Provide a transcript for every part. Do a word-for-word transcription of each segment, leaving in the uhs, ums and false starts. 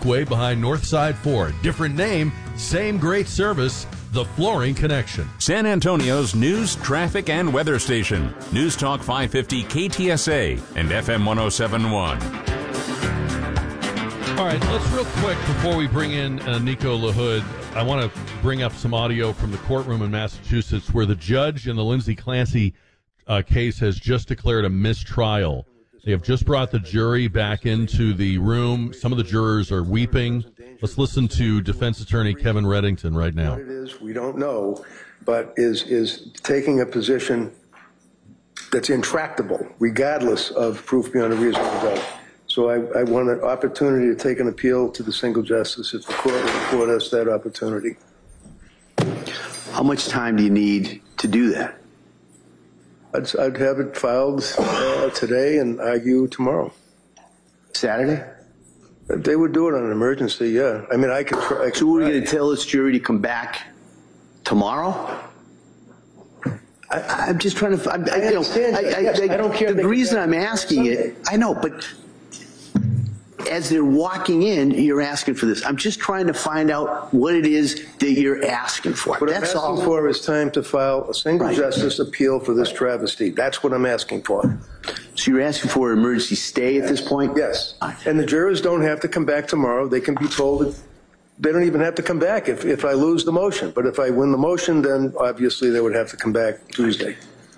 Parkway behind Northside Ford. Different name, same great service. The Flooring Connection. San Antonio's news, traffic, and weather station. News Talk five fifty K T S A and F M one oh seven point one. All right, let's real quick, before we bring in uh, Nico LaHood, I want to bring up some audio from the courtroom in Massachusetts where the judge in the Lindsay Clancy uh, case has just declared a mistrial. They have just brought the jury back into the room. Some of the jurors are weeping. Let's listen to defense attorney Kevin Reddington right now. What it is, we don't know, but is is taking a position that's intractable, regardless of proof beyond a reasonable doubt. So I, I want an opportunity to take an appeal to the single justice if the court will afford us that opportunity. How much time do you need to do that? I'd, I'd have it filed uh, today and argue tomorrow. Saturday? They would do it on an emergency, yeah. I mean, I could try. I could so we're try. going to tell this jury to come back tomorrow? I, I'm just trying to. I, I, I understand. You know, I, yes, I, I, I don't care. The reason I'm asking it, I know, but as they're walking in, you're asking for this. I'm just trying to find out what it is that you're asking for. What That's I'm asking all. for is time to file a single Right. justice appeal for this travesty. That's what I'm asking for. So you're asking for an emergency stay at this point? Yes. And the jurors don't have to come back tomorrow. They can be told that they don't even have to come back if, if I lose the motion. But if I win the motion, then obviously they would have to come back Tuesday.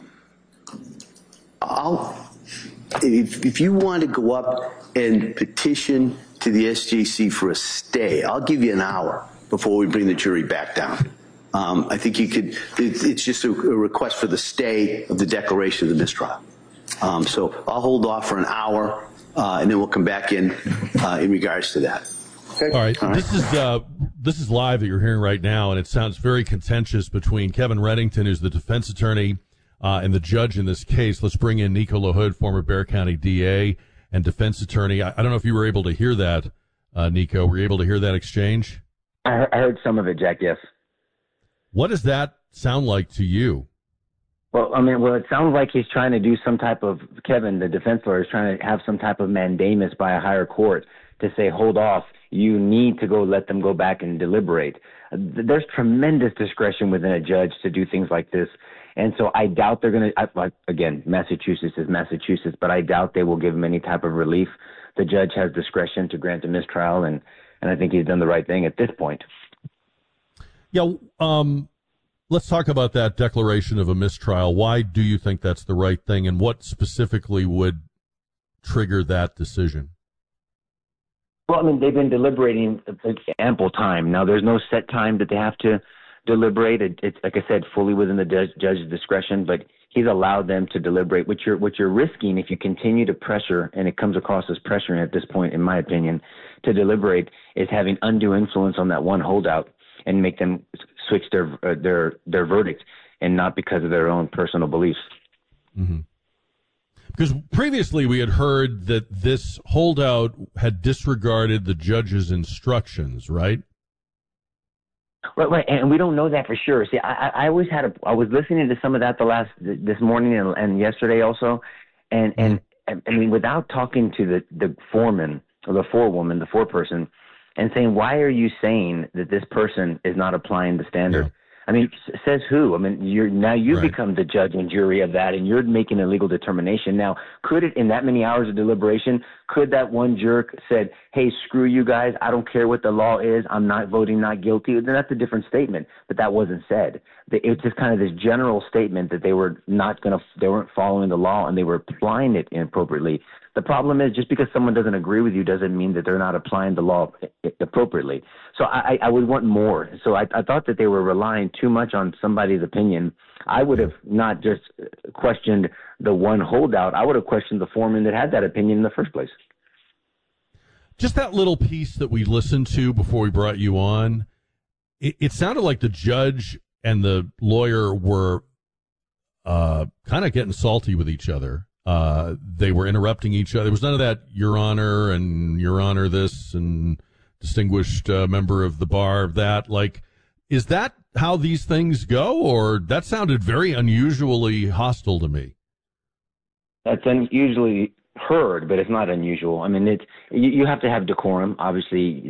I'll, if, if you want to go up and petition to the S J C for a stay, I'll give you an hour before we bring the jury back down. Um, I think you could, it, it's just a, a request for the stay of the declaration of the mistrial. Um, so I'll hold off for an hour, uh, and then we'll come back in uh, in regards to that. Okay. All right. All right. This is uh, this is live that you're hearing right now, and it sounds very contentious between Kevin Reddington, who's the defense attorney, uh, and the judge in this case. Let's bring in Nico LaHood, former Bexar County D A and defense attorney. I, I don't know if you were able to hear that, uh, Nico. Were you able to hear that exchange? I, I heard some of it, Jack, yes. What does that sound like to you? Well, I mean, well, it sounds like he's trying to do some type of, Kevin, the defense lawyer, is trying to have some type of mandamus by a higher court to say, hold off, you need to go let them go back and deliberate. There's tremendous discretion within a judge to do things like this. And so I doubt they're going to, again, Massachusetts is Massachusetts, but I doubt they will give him any type of relief. The judge has discretion to grant a mistrial, and, and I think he's done the right thing at this point. Yeah, um, let's talk about that declaration of a mistrial. Why do you think that's the right thing, and what specifically would trigger that decision? Well, I mean, they've been deliberating ample time. Now, there's no set time that they have to deliberate. It, it's, like I said, fully within the judge, judge's discretion, but he's allowed them to deliberate. What you're, what you're risking if you continue to pressure, and it comes across as pressuring at this point, in my opinion, to deliberate, is having undue influence on that one holdout and make them switch their uh, their their verdict, and not because of their own personal beliefs. Mm-hmm. Because previously we had heard that this holdout had disregarded the judge's instructions, right? Right, right, and we don't know that for sure. See, I, I always had a. I was listening to some of that the last this morning and, and yesterday also, and and I mean, without talking to the the foreman or the forewoman, the foreperson, and saying, why are you saying that this person is not applying the standard? Yeah. I mean, s- says who? I mean, you're now you Right. become the judge and jury of that, and you're making a legal determination. Now, could it, in that many hours of deliberation, could that one jerk said, hey, screw you guys, I don't care what the law is, I'm not voting not guilty? Then that's a different statement, but that wasn't said. The- It's just kind of this general statement that they were not going to, they weren't following the law and they were applying it inappropriately. The problem is, just because someone doesn't agree with you doesn't mean that they're not applying the law appropriately. So I, I would want more. So I, I thought that they were relying too much on somebody's opinion. I would have not just questioned the one holdout. I would have questioned the foreman that had that opinion in the first place. Just that little piece that we listened to before we brought you on, it, it sounded like the judge and the lawyer were uh, kind of getting salty with each other. Uh, they were interrupting each other. There was none of that, Your Honor, and Your Honor this, and distinguished uh, member of the bar, that. Like, is that how these things go, or that sounded very unusually hostile to me? That's unusually heard, but it's not unusual. I mean, it's you, you have to have decorum. Obviously,